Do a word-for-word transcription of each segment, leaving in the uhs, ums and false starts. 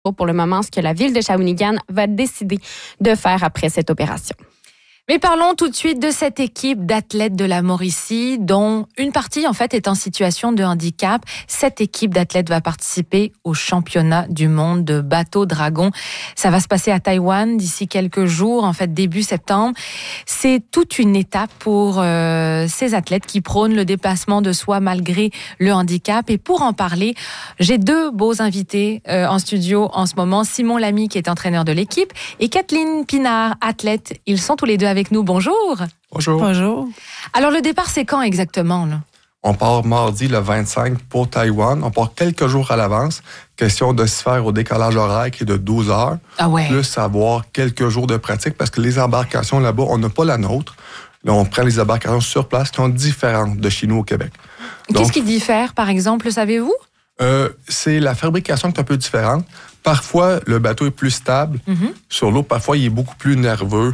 pour le moment ce que la ville de Shawinigan va décider de faire après cette opération. Mais parlons tout de suite de cette équipe d'athlètes de la Mauricie, dont une partie en fait est en situation de handicap. Cette équipe d'athlètes va participer au championnat du monde de bateau dragon. Ça va se passer à Taïwan d'ici quelques jours, en fait début septembre. C'est toute une étape pour euh, ces athlètes qui prônent le dépassement de soi malgré le handicap. Et pour en parler, j'ai deux beaux invités euh, en studio en ce moment. Simon Lamy qui est entraîneur de l'équipe et Kathleen Pinard, athlète. Ils sont tous les deux avec nous. Bonjour. Bonjour. Bonjour. Alors, le départ, c'est quand exactement, là? On part mardi le vingt-cinq pour Taïwan. On part quelques jours à l'avance. Question de se faire au décalage horaire qui est de douze heures. Ah ouais. Plus avoir quelques jours de pratique parce que les embarcations là-bas, on n'a pas la nôtre. Là, on prend les embarcations sur place qui sont différentes de chez nous au Québec. Qu'est-ce Donc, qui diffère, par exemple, savez-vous? Euh, c'est la fabrication qui est un peu différente. Parfois, le bateau est plus stable. Mm-hmm. Sur l'eau, parfois, il est beaucoup plus nerveux.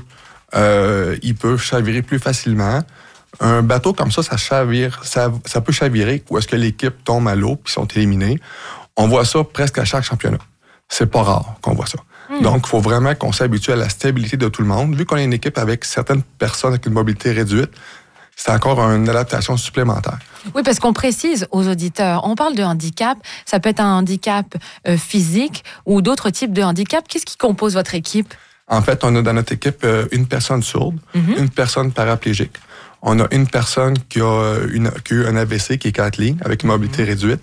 Euh, il peut chavirer plus facilement. Un bateau comme ça, ça chavire, ça, ça peut chavirer où est-ce que l'équipe tombe à l'eau puis sont éliminés. On voit ça presque à chaque championnat. C'est pas rare qu'on voit ça. Mm. Donc, il faut vraiment qu'on s'habitue à la stabilité de tout le monde. Vu qu'on est une équipe avec certaines personnes avec une mobilité réduite, c'est encore une adaptation supplémentaire. Oui, parce qu'on précise aux auditeurs, on parle de handicap, ça peut être un handicap euh, physique ou d'autres types de handicap. Qu'est-ce qui compose votre équipe? En fait, on a dans notre équipe une personne sourde, mm-hmm. une personne paraplégique. On a une personne qui a, une, qui a eu un A V C, qui est Kathleen, avec une mobilité mm-hmm. réduite,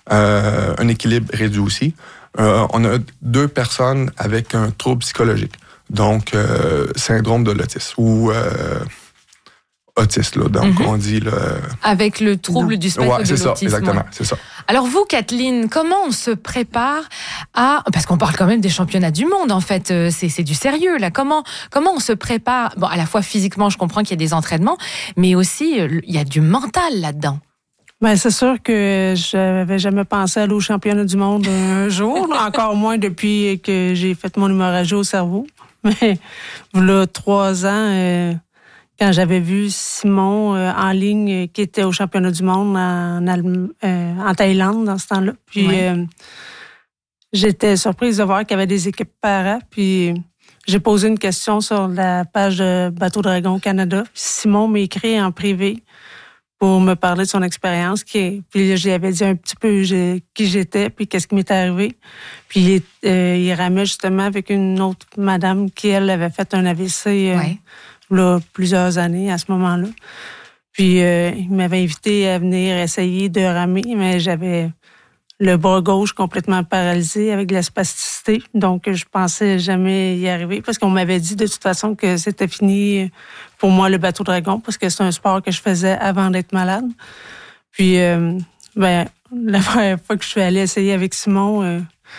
euh, un équilibre réduit aussi. Euh, on a deux personnes avec un trouble psychologique, donc euh, syndrome de l'autisme ou euh, autiste, là, donc mm-hmm. on dit... Là, avec le trouble non. du spectre ouais, de c'est l'autisme. Ça, exactement, ouais. c'est ça. Alors vous, Kathleen, comment on se prépare à... Parce qu'on parle quand même des championnats du monde, en fait, c'est, c'est du sérieux, là. Comment, comment on se prépare? Bon, à la fois physiquement, je comprends qu'il y a des entraînements, mais aussi, il y a du mental là-dedans. Bien, c'est sûr que je n'avais jamais pensé aller au championnat du monde un jour, encore moins depuis que j'ai fait mon hémorragie au cerveau. Mais voilà, trois ans... Euh... Quand j'avais vu Simon euh, en ligne euh, qui était au championnat du monde en, Allem- euh, en Thaïlande dans ce temps-là. Puis ouais. euh, j'étais surprise de voir qu'il y avait des équipes para. Puis j'ai posé une question sur la page de Bateau Dragon Canada. Puis Simon m'a écrit en privé pour me parler de son expérience. Qui, puis là, j'y avais dit un petit peu je, qui j'étais puis qu'est-ce qui m'était arrivé. Puis il, euh, il ramait justement avec une autre madame qui, elle, avait fait un A V C... Euh, ouais. Là, plusieurs années à ce moment-là. Puis, euh, il m'avait invité à venir essayer de ramer, mais j'avais le bras gauche complètement paralysé avec de la spasticité. Donc, je pensais jamais y arriver parce qu'on m'avait dit de toute façon que c'était fini pour moi le bateau dragon parce que c'est un sport que je faisais avant d'être malade. Puis, euh, ben, la première fois que je suis allée essayer avec Simon... Euh,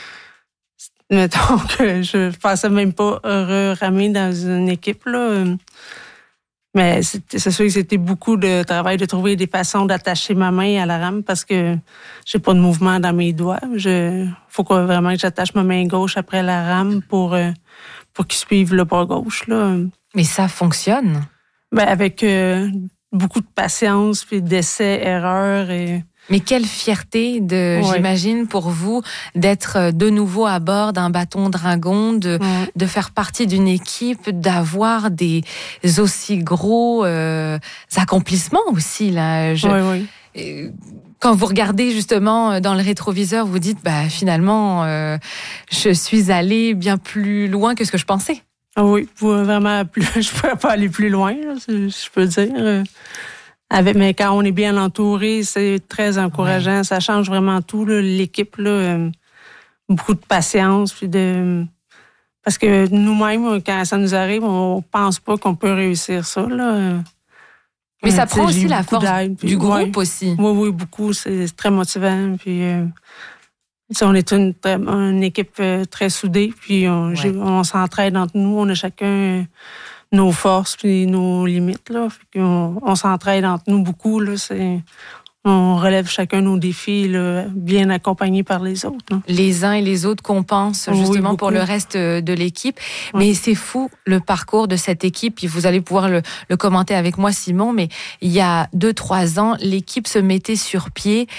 Mettons que je pensais même pas ramer dans une équipe, là. Mais c'est, c'est sûr que c'était beaucoup de travail de trouver des façons d'attacher ma main à la rame parce que j'ai pas de mouvement dans mes doigts. Je, faut que, vraiment que j'attache ma main gauche après la rame pour, pour qu'il suive le bras gauche, là. Mais ça fonctionne? Ben, avec euh, beaucoup de patience, puis d'essais, erreurs et... Mais quelle fierté, de, ouais. j'imagine, pour vous, d'être de nouveau à bord d'un bâton dragon, de, ouais. de faire partie d'une équipe, d'avoir des aussi gros euh, accomplissements aussi. Là. Je, ouais, ouais. Quand vous regardez justement dans le rétroviseur, vous dites, bah, finalement, euh, je suis allée bien plus loin que ce que je pensais. Ah oui, vraiment, plus, je ne pourrais pas aller plus loin, là, je peux dire. Avec, mais quand on est bien entouré, c'est très encourageant. Ouais. Ça change vraiment tout, là, l'équipe. Là, euh, beaucoup de patience. Puis de, parce que nous-mêmes, quand ça nous arrive, on pense pas qu'on peut réussir ça. Là. Mais ça prend aussi la force puis, du groupe ouais, aussi. Oui, oui, beaucoup. C'est, c'est très motivant. Puis, euh, on est une, une équipe très soudée. Puis on, ouais. on s'entraide entre nous. On a chacun... nos forces puis nos limites. Là. Fait qu'on, on s'entraide entre nous beaucoup. Là. C'est, on relève chacun nos défis, là, bien accompagnés par les autres. Là. Les uns et les autres compensent justement oui, pour le reste de l'équipe. Oui. Mais c'est fou le parcours de cette équipe. Puis vous allez pouvoir le, le commenter avec moi, Simon. Mais il y a deux, trois ans, l'équipe se mettait sur pied.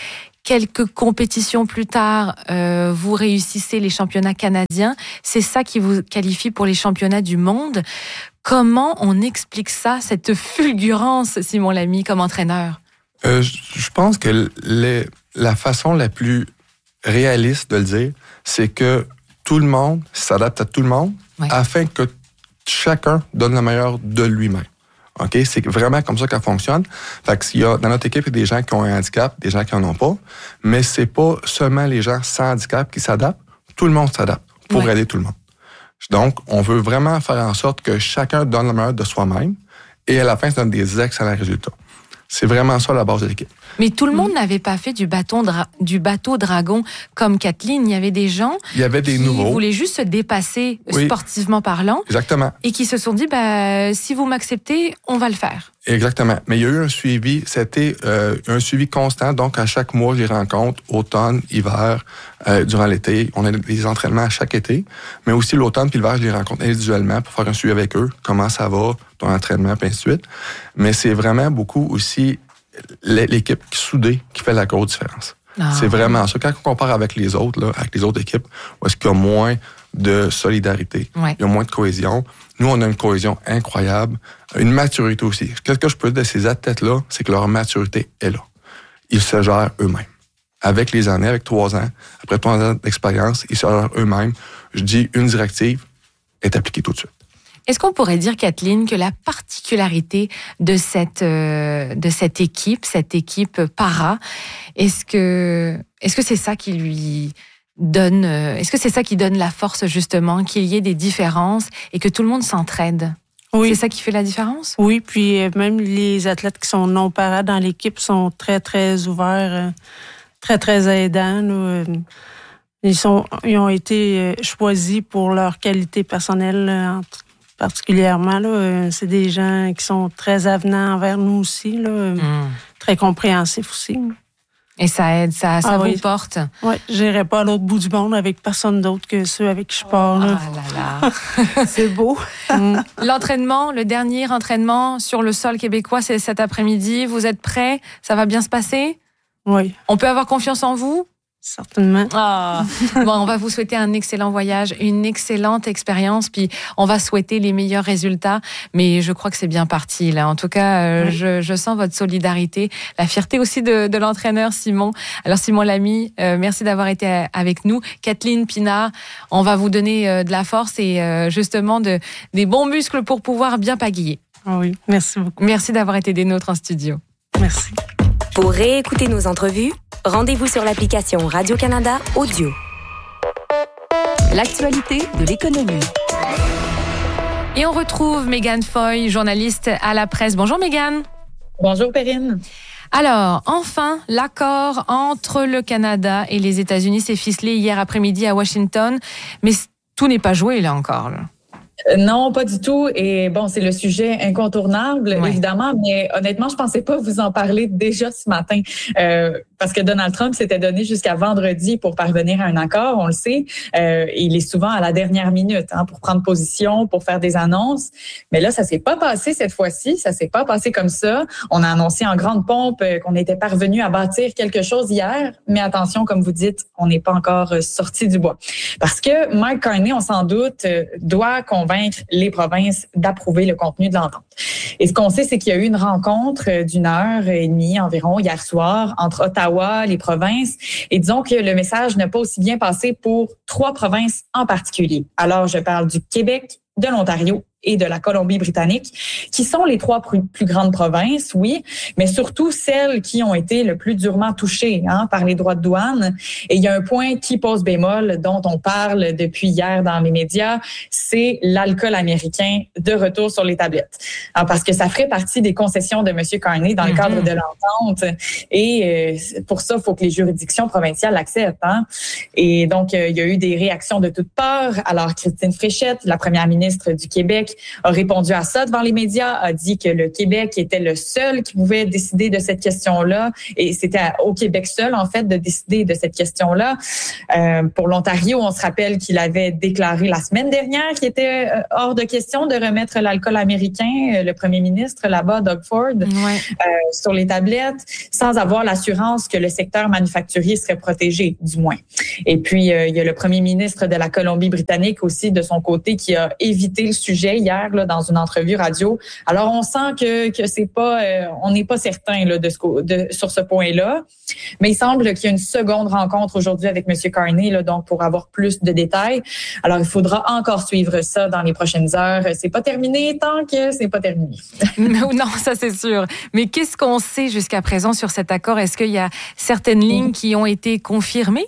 quelques compétitions plus tard, euh, vous réussissez les championnats canadiens. C'est ça qui vous qualifie pour les championnats du monde. Comment on explique ça, cette fulgurance, Simon Lamy, comme entraîneur? Euh, je pense que les, la façon la plus réaliste de le dire, c'est que tout le monde s'adapte à tout le monde ouais. afin que chacun donne le meilleur de lui-même. OK? C'est vraiment comme ça qu'elle fonctionne. Fait que s'il y a, dans notre équipe, il y a des gens qui ont un handicap, des gens qui n'en ont pas, mais c'est pas seulement les gens sans handicap qui s'adaptent. Tout le monde s'adapte pour ouais. aider tout le monde. Donc, on veut vraiment faire en sorte que chacun donne le meilleur de soi-même et à la fin, ça donne des excellents résultats. C'est vraiment ça la base de l'équipe. Mais tout le monde mmh. n'avait pas fait du, bâton dra- du bateau dragon comme Kathleen. Il y avait des gens Il y avait des qui nouveaux. voulaient juste se dépasser oui. sportivement parlant. Exactement. Et qui se sont dit, bah, si vous m'acceptez, on va le faire. Exactement. Mais il y a eu un suivi, c'était euh, un suivi constant. Donc, à chaque mois, je les rencontre, automne, hiver, euh, durant l'été. On a des entraînements à chaque été. Mais aussi l'automne puis l'hiver, je les rencontre individuellement pour faire un suivi avec eux. Comment ça va, ton entraînement, puis ainsi de suite. Mais c'est vraiment beaucoup aussi l'équipe soudée qui fait la grosse différence. Ah. C'est vraiment ça. Quand on compare avec les autres, là, avec les autres équipes, où est-ce qu'il y a moins de solidarité, ouais. il y a moins de cohésion. Nous, on a une cohésion incroyable, une maturité aussi. Qu'est-ce que je peux dire de ces athlètes-là, c'est que leur maturité est là. Ils se gèrent eux-mêmes. Avec les années, avec trois ans, après trois ans d'expérience, ils se gèrent eux-mêmes. Je dis, une directive est appliquée tout de suite. Est-ce qu'on pourrait dire, Kathleen, que la particularité de cette euh, de cette équipe, cette équipe para, est-ce que est-ce que c'est ça qui lui donne, euh, est-ce que c'est ça qui donne la force justement, qu'il y ait des différences et que tout le monde s'entraide? Oui. C'est ça qui fait la différence? Oui, puis même les athlètes qui sont non para dans l'équipe sont très très ouverts, très très aidants. Là. Ils sont ils ont été choisis pour leur qualité personnelle. Entre particulièrement, là, c'est des gens qui sont très avenants envers nous aussi, là, mm. très compréhensifs aussi. Et ça aide, ça, ça ah, vous oui. porte. Oui, je n'irai pas à l'autre bout du monde avec personne d'autre que ceux avec qui je pars. Là. Ah là là, c'est beau. Mm. L'entraînement, le dernier entraînement sur le sol québécois, c'est cet après-midi. Vous êtes prêts? Ça va bien se passer? Oui. On peut avoir confiance en vous? Certainement. Ah. Bon, on va vous souhaiter un excellent voyage, une excellente expérience, puis on va souhaiter les meilleurs résultats. Mais je crois que c'est bien parti, là. En tout cas, euh, oui. je, je sens votre solidarité, la fierté aussi de, de l'entraîneur Simon. Alors, Simon Lamy, euh, merci d'avoir été avec nous. Kathleen Pinard, on va vous donner euh, de la force et euh, justement de, des bons muscles pour pouvoir bien pagayer. Ah oui, merci beaucoup. Merci d'avoir été des nôtres en studio. Merci. Pour réécouter nos entrevues, rendez-vous sur l'application Radio-Canada Audio. L'actualité de l'économie. Et on retrouve Mégane Foy, journaliste à la presse. Bonjour Mégane. Bonjour Perrine. Alors, enfin, l'accord entre le Canada et les États-Unis s'est ficelé hier après-midi à Washington. Mais tout n'est pas joué là encore, là. Non, pas du tout. Et bon, c'est le sujet incontournable, ouais. évidemment, mais honnêtement, je pensais pas vous en parler déjà ce matin. Euh, parce que Donald Trump s'était donné jusqu'à vendredi pour parvenir à un accord, on le sait. Euh, il est souvent à la dernière minute hein, pour prendre position, pour faire des annonces. Mais là, ça s'est pas passé cette fois-ci. Ça s'est pas passé comme ça. On a annoncé en grande pompe qu'on était parvenu à bâtir quelque chose hier. Mais attention, comme vous dites, on n'est pas encore sorti du bois. Parce que Mike Carney, on s'en doute, doit convaincre les provinces d'approuver le contenu de l'entente. Et ce qu'on sait, c'est qu'il y a eu une rencontre d'une heure et demie environ hier soir entre Ottawa, les provinces, et disons que le message n'a pas aussi bien passé pour trois provinces en particulier. Alors, je parle du Québec, de l'Ontario et de la Colombie-Britannique, qui sont les trois plus, plus grandes provinces, oui, mais surtout celles qui ont été le plus durement touchées hein, par les droits de douane. Et il y a un point qui pose bémol, dont on parle depuis hier dans les médias, c'est l'alcool américain de retour sur les tablettes. Alors, parce que ça ferait partie des concessions de M. Carney dans le mm-hmm. cadre de l'entente. Et euh, pour ça, il faut que les juridictions provinciales l'acceptent. Hein. Et donc, euh, il y a eu des réactions de toutes parts. Alors, Christine Fréchette, la première ministre du Québec, Québec a répondu à ça devant les médias, a dit que le Québec était le seul qui pouvait décider de cette question-là. Et c'était au Québec seul, en fait, de décider de cette question-là. Euh, pour l'Ontario, on se rappelle qu'il avait déclaré la semaine dernière qu'il était hors de question de remettre l'alcool américain, le premier ministre là-bas, Doug Ford, ouais. euh, sur les tablettes, sans avoir l'assurance que le secteur manufacturier serait protégé, du moins. Et puis, euh, il y a le premier ministre de la Colombie-Britannique aussi, de son côté, qui a évité le sujet hier là, dans une entrevue radio. Alors, on sent que, que c'est pas, euh, on n'est pas certain là, de ce, de, sur ce point-là. Mais il semble qu'il y a une seconde rencontre aujourd'hui avec M. Carney, là, donc pour avoir plus de détails. Alors, il faudra encore suivre ça dans les prochaines heures. C'est pas terminé tant que c'est pas terminé. Non, ça c'est sûr. Mais qu'est-ce qu'on sait jusqu'à présent sur cet accord? Est-ce qu'il y a certaines lignes qui ont été confirmées?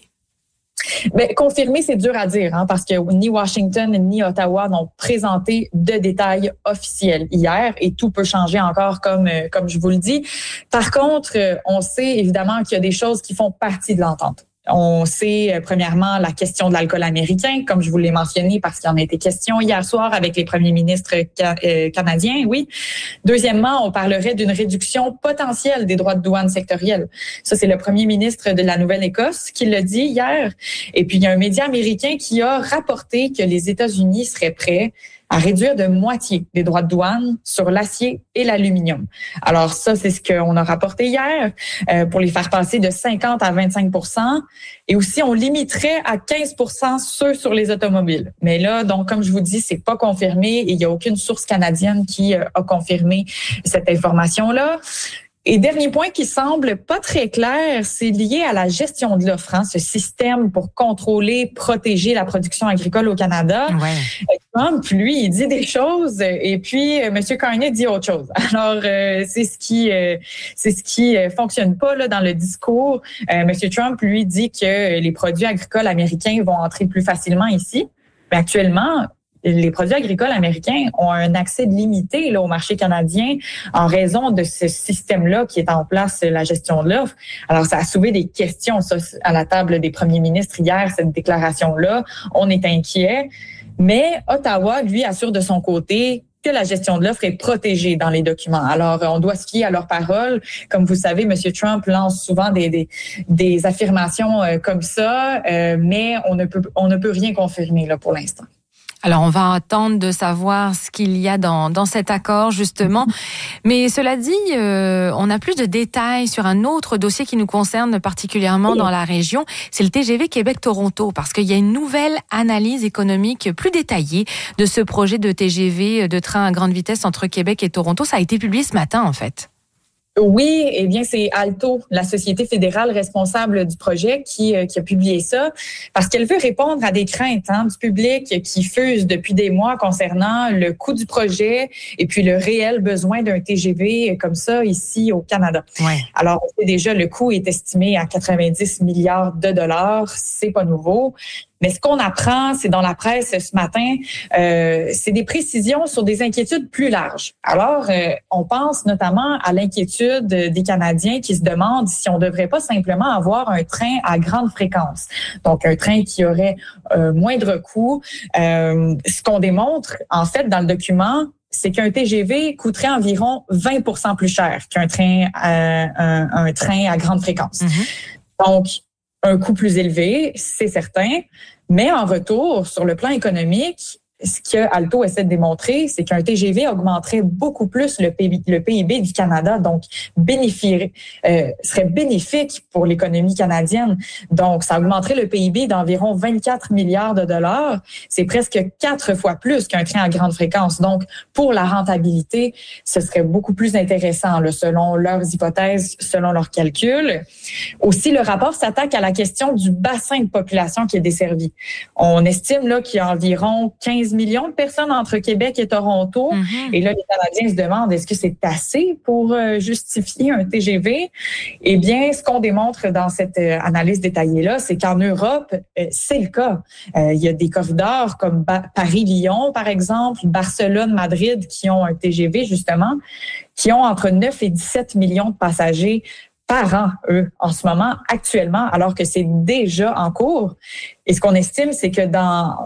Ben, confirmer, c'est dur à dire, hein, parce que ni Washington ni Ottawa n'ont présenté de détails officiels hier et tout peut changer encore, comme comme je vous le dis. Par contre, on sait évidemment qu'il y a des choses qui font partie de l'entente. On sait, premièrement, la question de l'alcool américain, comme je vous l'ai mentionné, parce qu'il y en a été question hier soir avec les premiers ministres ca- euh, canadiens, oui. Deuxièmement, on parlerait d'une réduction potentielle des droits de douane sectoriels. Ça, c'est le premier ministre de la Nouvelle-Écosse qui l'a dit hier. Et puis, il y a un média américain qui a rapporté que les États-Unis seraient prêts à réduire de moitié les droits de douane sur l'acier et l'aluminium. Alors ça, c'est ce qu'on a rapporté hier euh, pour les faire passer de cinquante à vingt-cinq pour cent. Et aussi, on limiterait à quinze pour cent ceux sur les automobiles. Mais là, donc, comme je vous dis, c'est pas confirmé et il n'y a aucune source canadienne qui euh, a confirmé cette information-là. Et dernier point qui semble pas très clair, c'est lié à la gestion de l'offre, hein, ce système pour contrôler, protéger la production agricole au Canada. Ouais. Trump, lui, il dit des choses et puis M. Carney dit autre chose. Alors, euh, c'est ce qui euh, c'est ce qui fonctionne pas là dans le discours. Euh, M. Trump, lui, dit que les produits agricoles américains vont entrer plus facilement ici. Mais actuellement, les produits agricoles américains ont un accès limité là, au marché canadien en raison de ce système-là qui est en place, la gestion de l'offre. Alors, ça a soulevé des questions ça, à la table des premiers ministres hier, cette déclaration-là. On est inquiet. Mais Ottawa, lui, assure de son côté que la gestion de l'offre est protégée dans les documents. Alors, on doit se fier à leurs paroles. Comme vous savez, M. Trump lance souvent des, des, des affirmations euh, comme ça, euh, mais on ne peut, on ne peut rien confirmer là, pour l'instant. Alors, on va attendre de savoir ce qu'il y a dans, dans cet accord, justement. Mais cela dit, euh, on a plus de détails sur un autre dossier qui nous concerne particulièrement dans la région. C'est le T G V Québec-Toronto, parce qu'il y a une nouvelle analyse économique plus détaillée de ce projet de T G V de train à grande vitesse entre Québec et Toronto. Ça a été publié ce matin, en fait. Oui, eh bien, c'est Alto, la société fédérale responsable du projet, qui, euh, qui a publié ça, parce qu'elle veut répondre à des craintes hein, du public qui fusent depuis des mois concernant le coût du projet et puis le réel besoin d'un T G V comme ça ici au Canada. Ouais. Alors, déjà, le coût est estimé à quatre-vingt-dix milliards de dollars. C'est pas nouveau. Mais ce qu'on apprend, c'est dans la presse ce matin, euh, c'est des précisions sur des inquiétudes plus larges. Alors, euh, on pense notamment à l'inquiétude des Canadiens qui se demandent si on ne devrait pas simplement avoir un train à grande fréquence. Donc, un train qui aurait euh, moindre coût. Euh, ce qu'on démontre, en fait, dans le document, c'est qu'un T G V coûterait environ vingt pour cent plus cher qu'un train, euh, un, un train à grande fréquence. Mm-hmm. Donc, un coût plus élevé, c'est certain, mais en retour, sur le plan économique, ce que Alto essaie de démontrer, c'est qu'un T G V augmenterait beaucoup plus le P I B, le P I B du Canada, donc bénéficierait, euh, serait bénéfique pour l'économie canadienne. Donc, ça augmenterait le P I B d'environ vingt-quatre milliards de dollars. C'est presque quatre fois plus qu'un train à grande fréquence. Donc, pour la rentabilité, ce serait beaucoup plus intéressant, là, selon leurs hypothèses, selon leurs calculs. Aussi, le rapport s'attaque à la question du bassin de population qui est desservi. On estime là qu'il y a environ quinze millions de personnes entre Québec et Toronto. Mm-hmm. Et là, les Canadiens se demandent, est-ce que c'est assez pour euh, justifier un T G V? Eh bien, ce qu'on démontre dans cette euh, analyse détaillée-là, c'est qu'en Europe, euh, c'est le cas. Euh, il y a des corridors comme ba- Paris-Lyon, par exemple, Barcelone-Madrid, qui ont un T G V, justement, qui ont entre neuf et dix-sept millions de passagers par an, eux, en ce moment, actuellement, alors que c'est déjà en cours. Et ce qu'on estime, c'est que dans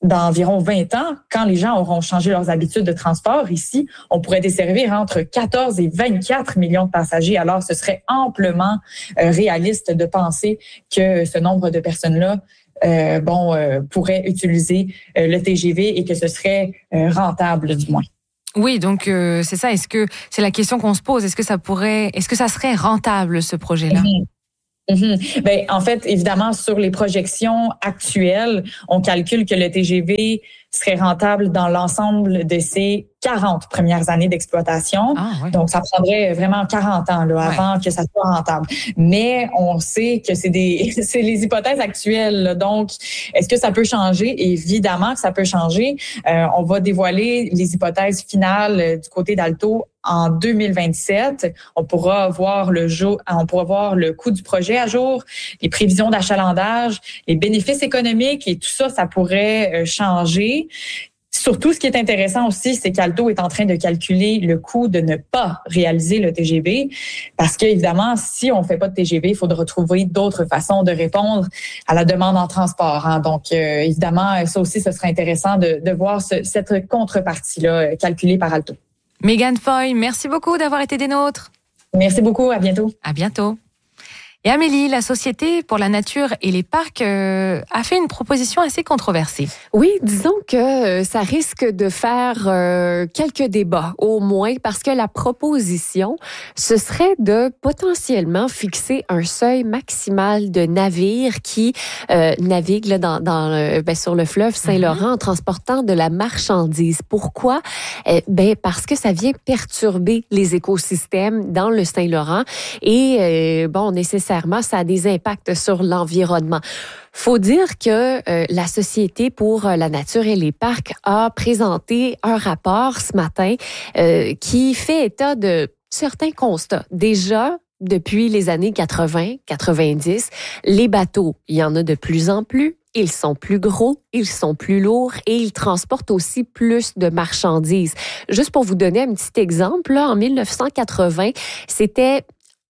dans environ vingt ans, quand les gens auront changé leurs habitudes de transport, ici, on pourrait desservir entre quatorze et vingt-quatre millions de passagers. Alors, ce serait amplement euh, réaliste de penser que ce nombre de personnes-là euh, bon, euh, pourraient utiliser euh, le T G V et que ce serait euh, rentable, du moins. Oui, donc euh, c'est ça. Est-ce que c'est la question qu'on se pose? Est-ce que ça pourrait, est-ce que ça serait rentable, ce projet-là? Mm-hmm. Mm-hmm. Ben, en fait, évidemment, sur les projections actuelles, on calcule que le T G V serait rentable dans l'ensemble de ses quarante premières années d'exploitation. Ah, ouais. Donc, ça prendrait vraiment quarante ans là, avant ouais. que ça soit rentable. Mais on sait que c'est des c'est les hypothèses actuelles. Là. Donc, est-ce que ça peut changer? Évidemment que ça peut changer. Euh, on va dévoiler les hypothèses finales euh, du côté d'Alto en deux mille vingt-sept. On pourra voir le jour, on pourra voir le coût du projet à jour, les prévisions d'achalandage, les bénéfices économiques et tout ça, ça pourrait euh, changer. Surtout, ce qui est intéressant aussi, c'est qu'Alto est en train de calculer le coût de ne pas réaliser le T G V. Parce qu'évidemment, si on ne fait pas de T G V, il faudra trouver d'autres façons de répondre à la demande en transport. Hein. Donc, euh, évidemment, ça aussi, ce serait intéressant de, de voir ce, cette contrepartie-là calculée par Alto. Megan Foy, merci beaucoup d'avoir été des nôtres. Merci beaucoup. À bientôt. À bientôt. Et Amélie, la Société pour la nature et les parcs euh, a fait une proposition assez controversée. Oui, disons que euh, ça risque de faire euh, quelques débats, au moins, parce que la proposition, ce serait de potentiellement fixer un seuil maximal de navires qui euh, naviguent là, dans, dans, euh, ben, sur le fleuve Saint-Laurent mm-hmm. en transportant de la marchandise. Pourquoi? Eh, ben, parce que ça vient perturber les écosystèmes dans le Saint-Laurent et, euh, bon, nécessairement, ça a des impacts sur l'environnement. Faut dire que euh, la Société pour la nature et les parcs a présenté un rapport ce matin euh, qui fait état de certains constats. Déjà, depuis les années quatre-vingts quatre-vingt-dix, les bateaux, il y en a de plus en plus. Ils sont plus gros, ils sont plus lourds et ils transportent aussi plus de marchandises. Juste pour vous donner un petit exemple, là, en dix-neuf cent quatre-vingts, c'était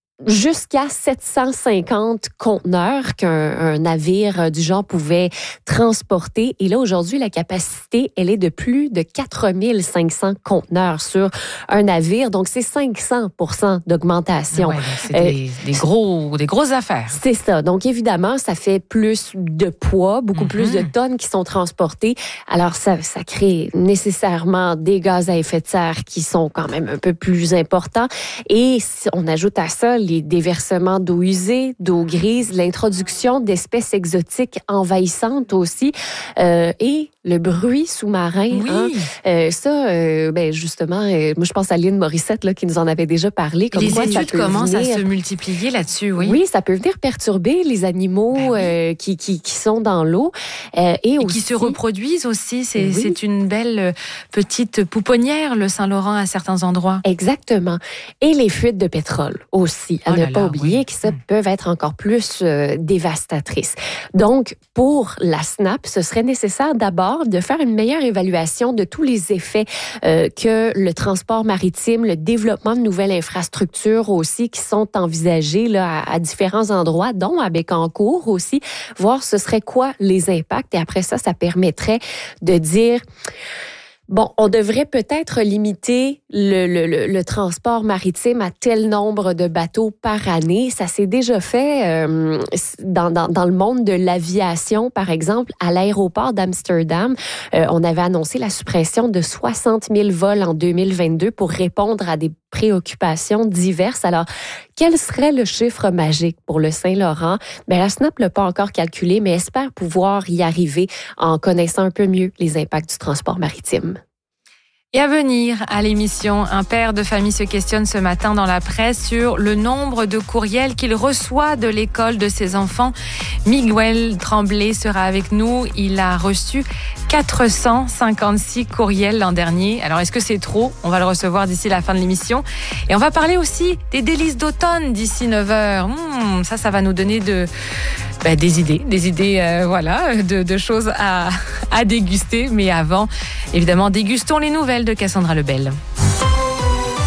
jusqu'à sept cent cinquante conteneurs qu'un un navire du genre pouvait transporter. Et là, aujourd'hui, la capacité, elle est de plus de quatre mille cinq cents conteneurs sur un navire. Donc, c'est cinq cents pour cent d'augmentation. Ouais, c'est euh, des, des, gros, des grosses affaires. C'est ça. Donc, évidemment, ça fait plus de poids, beaucoup mm-hmm. plus de tonnes qui sont transportées. Alors, ça, ça crée nécessairement des gaz à effet de serre qui sont quand même un peu plus importants. Et si on ajoute à ça les déversements d'eau usée, d'eau grise, l'introduction d'espèces exotiques envahissantes aussi, euh, et le bruit sous-marin. Oui. Hein, euh, ça, euh, ben justement, euh, moi je pense à Lynn Morissette là, qui nous en avait déjà parlé. Comme les quoi, études ça peut commencent venir... à se multiplier là-dessus, oui. Oui, ça peut venir perturber les animaux ben oui. euh, qui, qui, qui sont dans l'eau. Euh, et, et aussi... qui se reproduisent aussi. C'est, oui. c'est une belle petite pouponnière, le Saint-Laurent, à certains endroits. Exactement. Et les fuites de pétrole aussi. À oh ne là pas là, oublier oui. que ça peuvent être encore plus euh, dévastatrices. Donc, pour la S N A P, ce serait nécessaire d'abord de faire une meilleure évaluation de tous les effets euh, que le transport maritime, le développement de nouvelles infrastructures aussi qui sont envisagées là, à, à différents endroits, dont à Bécancour aussi, voir ce serait quoi les impacts. Et après ça, ça permettrait de dire... Bon, on devrait peut-être limiter le, le, le, le transport maritime à tel nombre de bateaux par année. Ça s'est déjà fait euh, dans, dans, dans le monde de l'aviation, par exemple, à l'aéroport d'Amsterdam. Euh, on avait annoncé la suppression de soixante mille vols en deux mille vingt-deux pour répondre à des préoccupations diverses. Alors, quel serait le chiffre magique pour le Saint-Laurent? Ben, la S N A P ne l'a pas encore calculé, mais espère pouvoir y arriver en connaissant un peu mieux les impacts du transport maritime. Et à venir à l'émission, un père de famille se questionne ce matin dans la presse sur le nombre de courriels qu'il reçoit de l'école de ses enfants. Miguel Tremblay sera avec nous. Il a reçu quatre cent cinquante-six courriels l'an dernier. Alors, est-ce que c'est trop? On va le recevoir d'ici la fin de l'émission. Et on va parler aussi des délices d'automne d'ici neuf heures. Mmh, ça, ça va nous donner de... Ben, des idées, des idées, euh, voilà, de, de choses à, à déguster. Mais avant, évidemment, dégustons les nouvelles de Cassandra Lebel.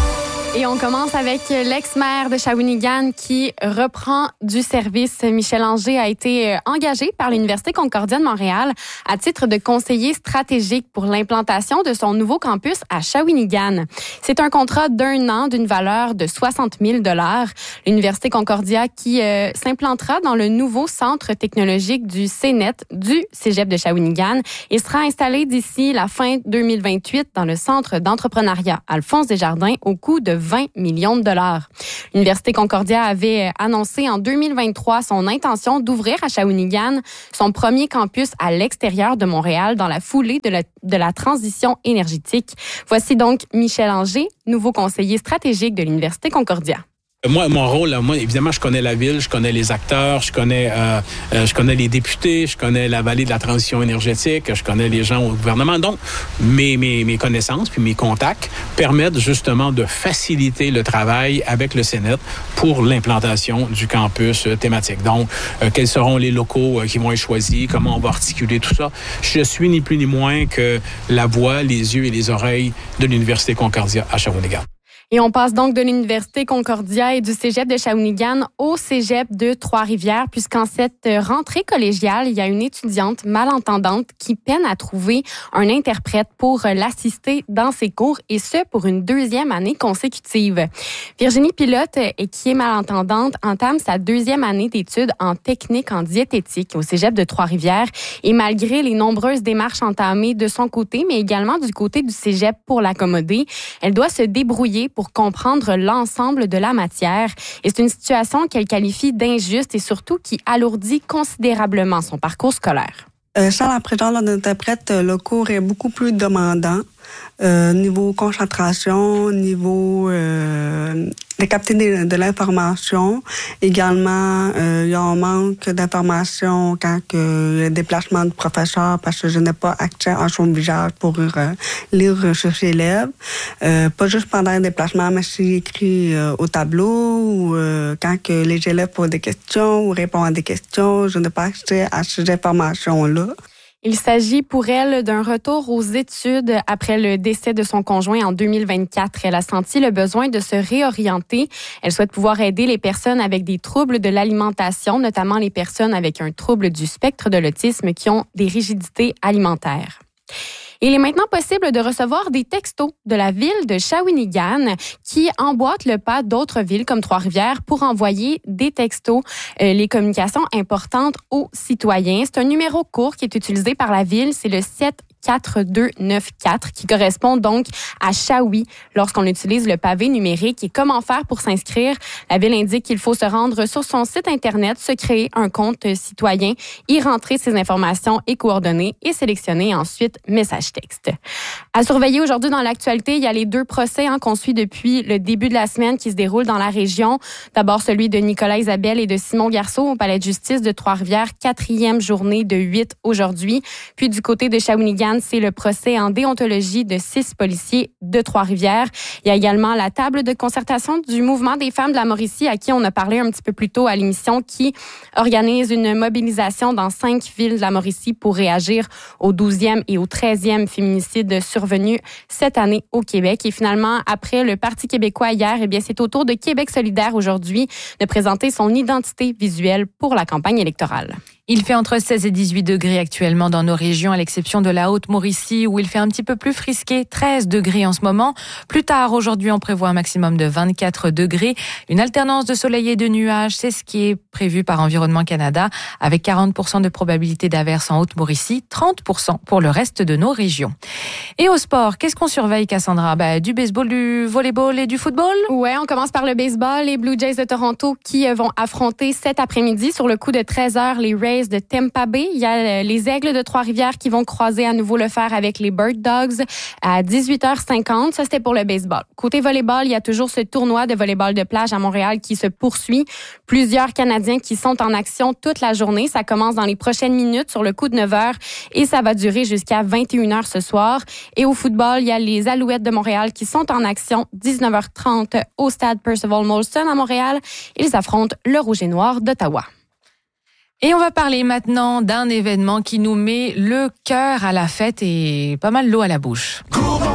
Et on commence avec l'ex-maire de Shawinigan qui reprend du service. Michel Anger a été engagé par l'Université Concordia de Montréal à titre de conseiller stratégique pour l'implantation de son nouveau campus à Shawinigan. C'est un contrat d'un an d'une valeur de soixante mille dollars. L'Université Concordia qui euh, s'implantera dans le nouveau centre technologique du C N E T du Cégep de Shawinigan et sera installé d'ici la fin deux mille vingt-huit dans le centre d'entrepreneuriat Alphonse Desjardins au coût de vingt millions de dollars. L'Université Concordia avait annoncé en deux mille vingt-trois son intention d'ouvrir à Shawinigan son premier campus à l'extérieur de Montréal dans la foulée de la, de la transition énergétique. Voici donc Michel Anger, nouveau conseiller stratégique de l'Université Concordia. Moi, mon rôle, moi, évidemment, je connais la ville, je connais les acteurs, je connais, euh, euh, je connais les députés, je connais la vallée de la transition énergétique, je connais les gens au gouvernement. Donc, mes, mes, mes connaissances puis mes contacts permettent justement de faciliter le travail avec le C N E T pour l'implantation du campus euh, thématique. Donc, euh, quels seront les locaux euh, qui vont être choisis, comment on va articuler tout ça. Je suis ni plus ni moins que la voix, les yeux et les oreilles de l'Université Concordia à Shawinigan. Et on passe donc de l'Université Concordia et du Cégep de Shawinigan au Cégep de Trois-Rivières, puisqu'en cette rentrée collégiale, il y a une étudiante malentendante qui peine à trouver un interprète pour l'assister dans ses cours, et ce, pour une deuxième année consécutive. Virginie Pilote, qui est malentendante, entame sa deuxième année d'études en technique en diététique au Cégep de Trois-Rivières, et malgré les nombreuses démarches entamées de son côté, mais également du côté du Cégep pour l'accommoder, elle doit se débrouiller pour pour comprendre l'ensemble de la matière. Et c'est une situation qu'elle qualifie d'injuste et surtout qui alourdit considérablement son parcours scolaire. Euh, sans la présence d'un interprète, le cours est beaucoup plus demandant. Euh, niveau concentration, niveau euh, de capter de, de l'information. Également, euh, il y a un manque d'informations quand que le déplacement du professeur, parce que je n'ai pas accès à son visage pour euh, lire sur ses lèvres. Euh, pas juste pendant le déplacement, mais s'il écrit euh, au tableau ou euh, quand que les élèves posent des questions ou répondent à des questions, je n'ai pas accès à ces informations-là. Il s'agit pour elle d'un retour aux études après le décès de son conjoint en deux mille vingt-quatre. Elle a senti le besoin de se réorienter. Elle souhaite pouvoir aider les personnes avec des troubles de l'alimentation, notamment les personnes avec un trouble du spectre de l'autisme qui ont des rigidités alimentaires. Il est maintenant possible de recevoir des textos de la ville de Shawinigan qui emboîtent le pas d'autres villes comme Trois-Rivières pour envoyer des textos, euh, les communications importantes aux citoyens. C'est un numéro court qui est utilisé par la ville, c'est le sept quatre deux neuf quatre qui correspond donc à Shawi lorsqu'on utilise le pavé numérique. Et comment faire pour s'inscrire? La ville indique qu'il faut se rendre sur son site Internet, se créer un compte citoyen, y rentrer ses informations et coordonnées et sélectionner ensuite message texte. À surveiller aujourd'hui dans l'actualité, il y a les deux procès hein, qu'on suit depuis le début de la semaine qui se déroulent dans la région. D'abord celui de Nicolas Isabelle et de Simon Garceau au palais de justice de Trois-Rivières, quatrième journée de huit aujourd'hui. Puis du côté de Shawinigan, c'est le procès en déontologie de six policiers de Trois-Rivières. Il y a également la table de concertation du mouvement des femmes de la Mauricie à qui on a parlé un petit peu plus tôt à l'émission qui organise une mobilisation dans cinq villes de la Mauricie pour réagir au douzième et au treizième féminicide survenu cette année au Québec. Et finalement, après le Parti québécois hier, eh bien, c'est au tour de Québec solidaire aujourd'hui de présenter son identité visuelle pour la campagne électorale. Il fait entre seize et dix-huit degrés actuellement dans nos régions, à l'exception de la Haute-Mauricie, où il fait un petit peu plus frisqué, treize degrés en ce moment. Plus tard, aujourd'hui, on prévoit un maximum de vingt-quatre degrés. Une alternance de soleil et de nuages, c'est ce qui est prévu par Environnement Canada, avec quarante pour cent de probabilité d'averse en Haute-Mauricie, trente pour cent pour le reste de nos régions. Et au sport, qu'est-ce qu'on surveille, Cassandra? Ben, du baseball, du volleyball et du football? Ouais, on commence par le baseball. Les Blue Jays de Toronto qui vont affronter cet après-midi sur le coup de treize heures les Rays de Tampa Bay. Il y a les Aigles de Trois-Rivières qui vont croiser à nouveau le fer avec les Bird Dogs à dix-huit heures cinquante. Ça, c'était pour le baseball. Côté volleyball, il y a toujours ce tournoi de volleyball de plage à Montréal qui se poursuit. Plusieurs Canadiens qui sont en action toute la journée. Ça commence dans les prochaines minutes sur le coup de neuf heures et ça va durer jusqu'à vingt et une heures ce soir. Et au football, il y a les Alouettes de Montréal qui sont en action dix-neuf heures trente au stade Percival Molson à Montréal. Ils affrontent le Rouge et Noir d'Ottawa. Et on va parler maintenant d'un événement qui nous met le cœur à la fête et pas mal l'eau à la bouche.